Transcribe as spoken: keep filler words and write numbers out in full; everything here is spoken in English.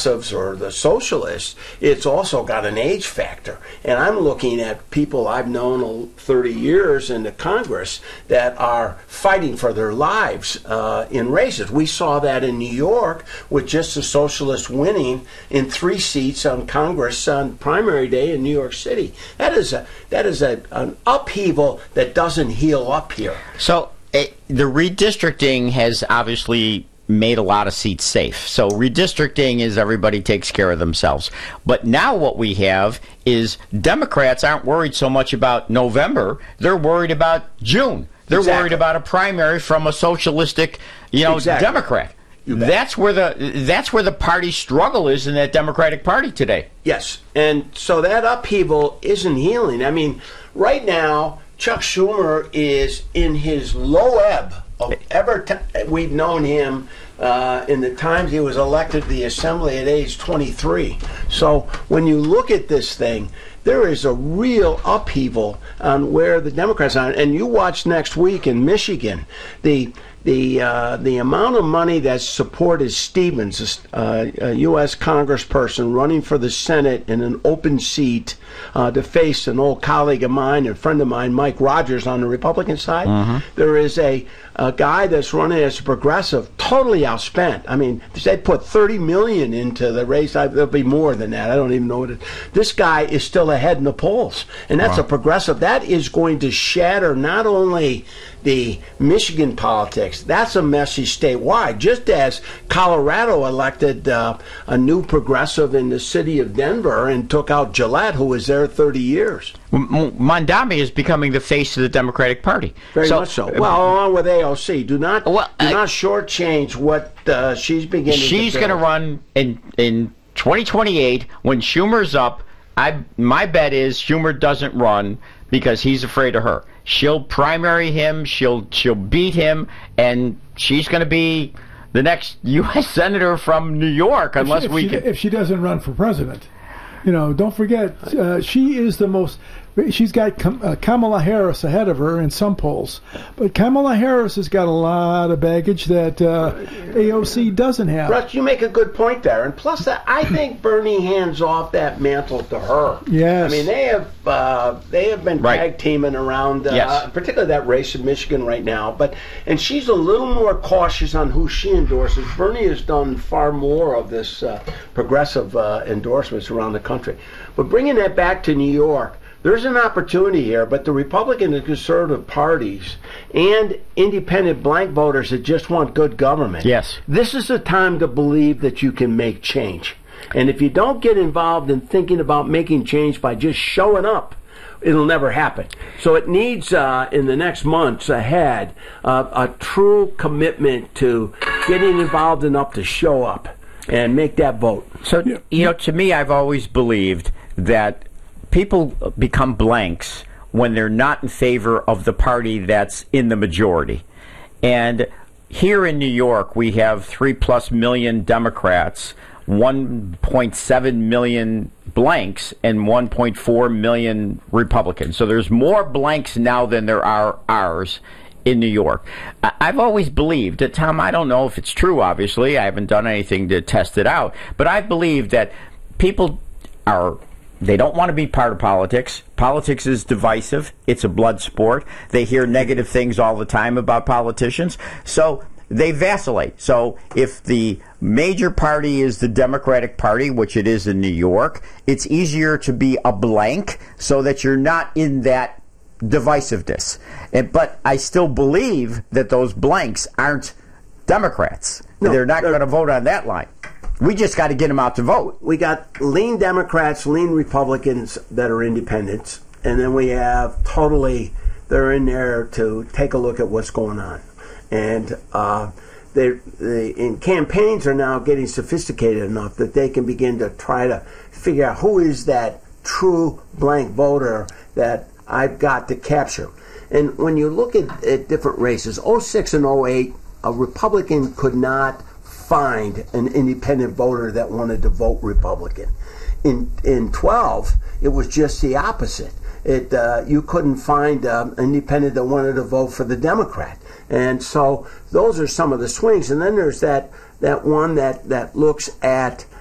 progressives or the socialists, it's also got an age factor. And I'm looking at people I've known thirty years in the Congress that are fighting for their lives uh, in races. We saw that in New York with just the socialists winning in three seats on Congress on primary day in New York City. That is a that is a, an upheaval that doesn't heal up here. So uh, the redistricting has obviously made a lot of seats safe. So redistricting is everybody takes care of themselves. But now what we have is Democrats aren't worried so much about November. They're worried about June. They're exactly. worried about a primary from a socialistic, you know, exactly. Democrat. That's where the that's where the party struggle is in that Democratic Party today. Yes, and so that upheaval isn't healing. I mean, right now, Chuck Schumer is in his low ebb of ever t- we've known him uh, in the times he was elected to the Assembly at age twenty-three. So when you look at this thing, there is a real upheaval on where the Democrats are. And you watch next week in Michigan, the the uh, the amount of money that supported Stevens, uh, a U S congressperson running for the Senate in an open seat uh, to face an old colleague of mine and friend of mine, Mike Rogers, on the Republican side. Uh-huh. There is a, a guy that's running as a progressive, totally outspent. I mean, they put thirty million dollars into the race. There'll be more than that. I don't even know what it is. This guy is still ahead in the polls, and that's wow. a progressive. That is going to shatter not only the Michigan politics. That's a message statewide. Just as Colorado elected uh, a new progressive in the city of Denver and took out Gillette, who was there thirty years. Mamdani is becoming the face of the Democratic Party. Very so, much so. Well, along with A O C, do not well, do I, not shortchange what uh, she's beginning. She's to going to run in in twenty twenty-eight when Schumer's up. I my bet is Schumer doesn't run because he's afraid of her. She'll primary him, she'll she'll beat him, and she's going to be the next U S senator from New York, unless if she, if we she, can. If she doesn't run for president, you know, don't forget uh, she is the most. She's got Kam- uh, Kamala Harris ahead of her in some polls, but Kamala Harris has got a lot of baggage that uh, A O C doesn't have. Russ, you make a good point there, and plus, that, I think Bernie hands off that mantle to her. Yes, I mean they have uh, they have been right. tag teaming around, uh, yes. particularly that race in Michigan right now. But and she's a little more cautious on who she endorses. Bernie has done far more of this uh, progressive uh, endorsements around the country. But bringing that back to New York. There's an opportunity here, but the Republican and conservative parties and independent blank voters that just want good government, yes, this is a time to believe that you can make change. And if you don't get involved in thinking about making change by just showing up, it'll never happen. So it needs, uh, in the next months ahead, uh, a true commitment to getting involved enough to show up and make that vote. So, you know, to me, I've always believed that people become blanks when they're not in favor of the party that's in the majority. And here in New York, we have three plus million Democrats, one point seven million blanks, and one point four million Republicans. So there's more blanks now than there are ours in New York. I've always believed that, Tom, I don't know if it's true, obviously. I haven't done anything to test it out. But I believe that people are... They don't want to be part of politics. Politics is divisive. It's a blood sport. They hear negative things all the time about politicians. So they vacillate. So if the major party is the Democratic Party, which it is in New York, it's easier to be a blank so that you're not in that divisiveness. And, but I still believe that those blanks aren't Democrats. No, they're not going to vote on that line. We just got to get them out to vote. We got lean Democrats, lean Republicans that are independents, and then we have totally, they're in there to take a look at what's going on. And uh, they, they in campaigns are now getting sophisticated enough that they can begin to try to figure out who is that true blank voter that I've got to capture. And when you look at, at different races, oh six and oh eight, a Republican could not find an independent voter that wanted to vote Republican. In in twelve, it was just the opposite. It uh, you couldn't find um, an independent that wanted to vote for the Democrat. And so those are some of the swings. And then there's that that one that, that looks at